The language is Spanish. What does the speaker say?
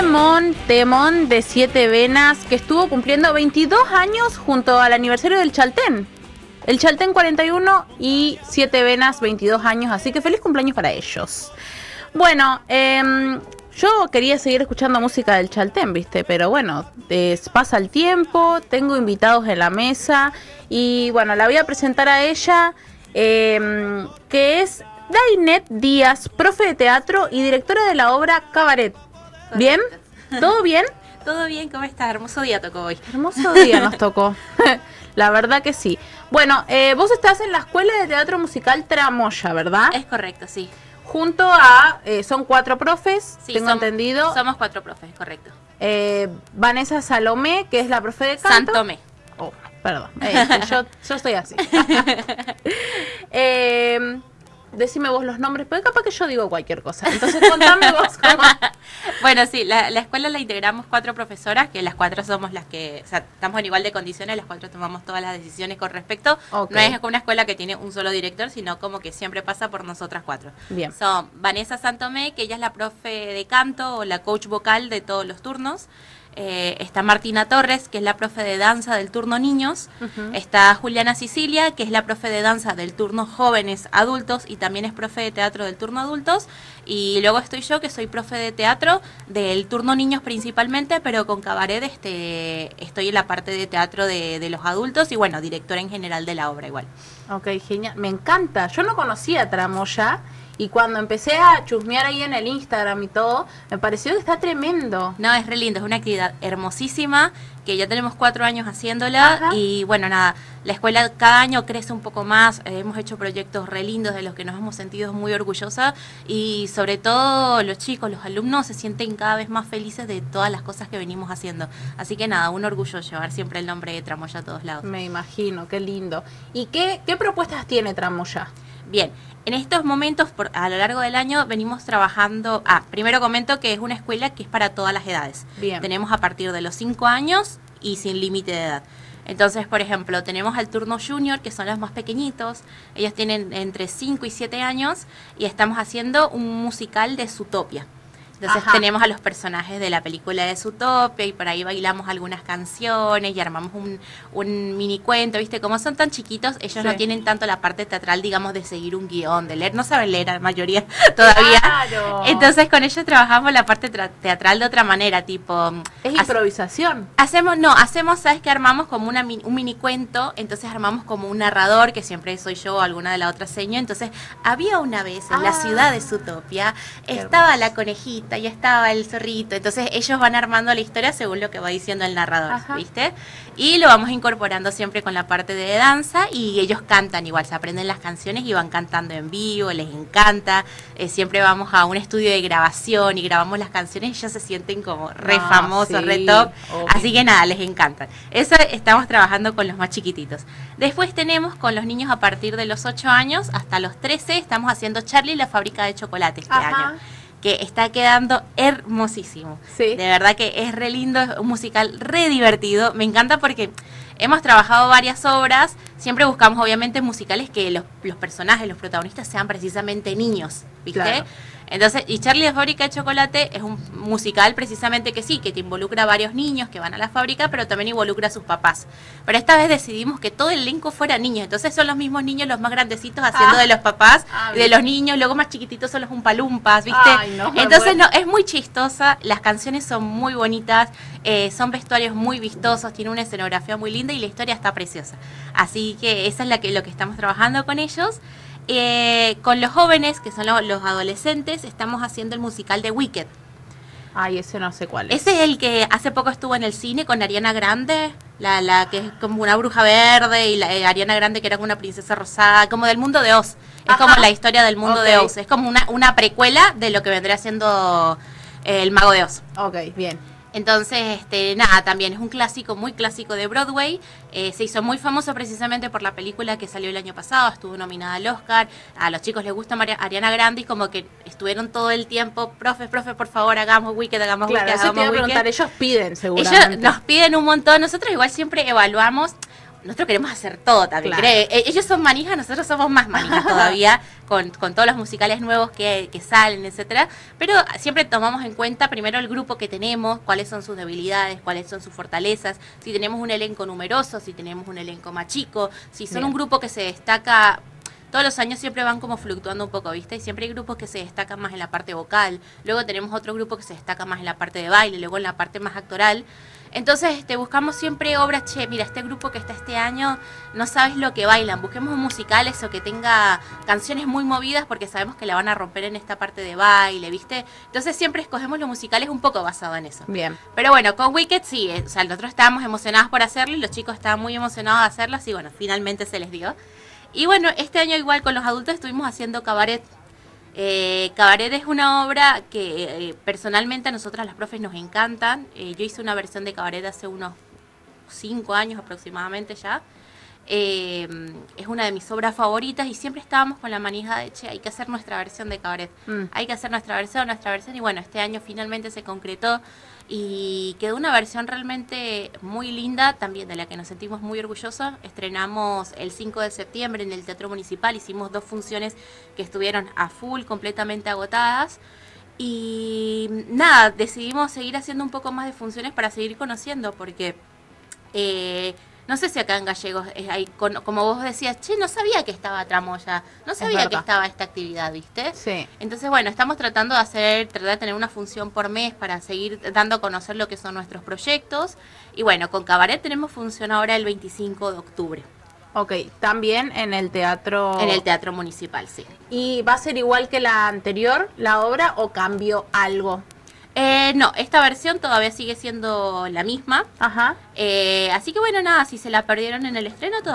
temón de Siete Venas que estuvo cumpliendo 22 años junto al aniversario del Chaltén. El Chaltén 41 y Siete Venas 22 años, así que feliz cumpleaños para ellos. Bueno, yo quería seguir escuchando música del Chaltén, ¿viste? Pero bueno, pasa el tiempo, tengo invitados en la mesa y bueno, la voy a presentar a ella, que es Dainet Díaz, profe de teatro y directora de la obra Cabaret. ¿Bien? ¿Todo bien? Todo bien, ¿cómo estás? Hermoso día tocó hoy. Hermoso día nos tocó. La verdad que sí. Bueno, vos estás en la Escuela de Teatro Musical Tramoya, ¿verdad? Es correcto, sí. Junto a, son 4 profes, Sí, tengo entendido. Somos 4 profes, correcto. Vanessa Salomé, que es la profe de canto. Santomé. Oh, perdón, yo estoy así. Decime vos los nombres, porque capaz que yo digo cualquier cosa. Entonces contame vos cómo. Bueno, sí, la escuela la integramos 4 profesoras, que las 4 somos las que, o sea, estamos en igual de condiciones, las 4 tomamos todas las decisiones con respecto. Okay. No es como una escuela que tiene un solo director, sino como que siempre pasa por nosotras 4. Bien. Son Vanessa Santomé, que ella es la profe de canto o la coach vocal de todos los turnos. Está Martina Torres, que es la profe de danza del turno niños. Está Juliana Sicilia, que es la profe de danza del turno jóvenes adultos y también es profe de teatro del turno adultos. Y luego estoy yo, que soy profe de teatro del turno niños principalmente, pero con Cabaret estoy en la parte de teatro de los adultos y bueno, directora en general de la obra igual. Ok, genial. Me encanta. Yo no conocía Tramoya. Y cuando empecé a chusmear ahí en el Instagram y todo, me pareció que está tremendo. No, es re lindo, es una actividad hermosísima, que ya tenemos 4 años haciéndola. Ajá. Y bueno, nada, la escuela cada año crece un poco más, hemos hecho proyectos re lindos de los que nos hemos sentido muy orgullosas y sobre todo los chicos, los alumnos se sienten cada vez más felices de todas las cosas que venimos haciendo. Así que nada, un orgullo llevar siempre el nombre de Tramoya a todos lados. Me imagino, qué lindo. ¿Y qué propuestas tiene Tramoya? Bien, en estos momentos, a lo largo del año, venimos trabajando... primero comento que es una escuela que es para todas las edades. Bien. Tenemos a partir de los 5 años y sin límite de edad. Entonces, por ejemplo, tenemos al turno junior, que son los más pequeñitos. Ellos tienen entre 5 y 7 años y estamos haciendo un musical de Zootopia. Entonces tenemos a los personajes de la película de Zootopia y por ahí bailamos algunas canciones y armamos un mini cuento, ¿viste? Como son tan chiquitos, ellos no tienen tanto la parte teatral, digamos, de seguir un guión, de leer. No saben leer la mayoría todavía. Claro. Entonces con ellos trabajamos la parte teatral de otra manera, tipo... ¿Es improvisación? Hacemos, ¿sabes qué? Armamos como un mini cuento, entonces armamos como un narrador, que siempre soy yo o alguna de la otra seño. Entonces, había una vez en la ciudad de Zootopia, estaba la conejita, ya estaba el zorrito, entonces ellos van armando la historia según lo que va diciendo el narrador, ¿viste? Y lo vamos incorporando siempre con la parte de danza y ellos cantan igual, se aprenden las canciones y van cantando en vivo, les encanta, siempre vamos a un estudio de grabación y grabamos las canciones y ellos se sienten como re famosos, re top, así que nada, les encantan. Eso estamos trabajando con los más chiquititos. Después tenemos con los niños a partir de los 8 años hasta los 13, estamos haciendo Charlie la fábrica de chocolate este año, que está quedando hermosísimo. Sí. De verdad que es re lindo, es un musical re divertido. Me encanta porque hemos trabajado varias obras, siempre buscamos obviamente musicales que los personajes, los protagonistas sean precisamente niños, ¿viste? Claro. Entonces, y Charlie la fábrica de chocolate es un musical precisamente que sí, que te involucra a varios niños que van a la fábrica, pero también involucra a sus papás. Pero esta vez decidimos que todo el elenco fuera niños, entonces son los mismos niños los más grandecitos haciendo de los papás y de los niños, luego más chiquititos son los umpalumpas, ¿viste? Entonces es muy chistosa, las canciones son muy bonitas, son vestuarios muy vistosos, tiene una escenografía muy linda y la historia está preciosa. Así que esa es lo que estamos trabajando con ellos. Con los jóvenes, que son los adolescentes, estamos haciendo el musical de Wicked. Ay, ese no sé cuál es. Ese es el que hace poco estuvo en el cine con Ariana Grande, la que es como una bruja verde, y Ariana Grande que era como una princesa rosada, como del mundo de Oz. Es como la historia del mundo de Oz. Es como una precuela de lo que vendría siendo el Mago de Oz. Ok, bien. Entonces, nada, también es un clásico, muy clásico de Broadway. Se hizo muy famoso precisamente por la película que salió el año pasado, estuvo nominada al Oscar. A los chicos les gusta Ariana Grande y como que estuvieron todo el tiempo, profe, por favor, hagamos Wicked, hagamos Wicked, hagamos Wicked. Ellos piden seguramente. Ellos nos piden un montón. Nosotros igual siempre evaluamos. nosotros queremos hacer todo también. Claro. Ellos son manijas, nosotros somos más manijas todavía, con todos los musicales nuevos que salen, etcétera. Pero siempre tomamos en cuenta primero el grupo que tenemos, cuáles son sus debilidades, cuáles son sus fortalezas, si tenemos un elenco numeroso, si tenemos un elenco más chico, si son un grupo que se destaca. Todos los años siempre van como fluctuando un poco, ¿viste? Y siempre hay grupos que se destacan más en la parte vocal, luego tenemos otro grupo que se destaca más en la parte de baile, luego en la parte más actoral. Entonces buscamos siempre obras, mira, este grupo que está este año, no sabes lo que bailan, busquemos un musical eso que tenga canciones muy movidas porque sabemos que la van a romper en esta parte de baile, ¿viste? Entonces siempre escogemos los musicales un poco basados en eso. Bien. Pero bueno, con Wicked sí, o sea, nosotros estábamos emocionados por hacerlo y los chicos estaban muy emocionados de hacerlo, así bueno, finalmente se les dio. Y bueno, este año igual con los adultos estuvimos haciendo cabaret. Cabaret es una obra que personalmente a nosotras las profes nos encantan. Yo hice una versión de cabaret hace unos 5 años aproximadamente ya. Es una de mis obras favoritas y siempre estábamos con la manija de, hay que hacer nuestra versión de cabaret. Hay que hacer nuestra versión. Y bueno, este año finalmente se concretó y quedó una versión realmente muy linda, también de la que nos sentimos muy orgullosos. Estrenamos el 5 de septiembre en el Teatro Municipal, hicimos 2 funciones que estuvieron a full, completamente agotadas. Y nada, decidimos seguir haciendo un poco más de funciones para seguir conociendo, porque no sé si acá en Gallegos hay, como vos decías, no sabía que estaba Tramoya, no sabía que estaba esta actividad, ¿viste? Sí. Entonces, bueno, estamos tratando de tratar de tener una función por mes para seguir dando a conocer lo que son nuestros proyectos. Y bueno, con Cabaret tenemos función ahora el 25 de octubre. Ok, también en el teatro... En el Teatro Municipal, sí. ¿Y va a ser igual que la anterior, la obra, o cambió algo? No, esta versión todavía sigue siendo la misma. Ajá. Así que bueno, nada, si se la perdieron en el estreno,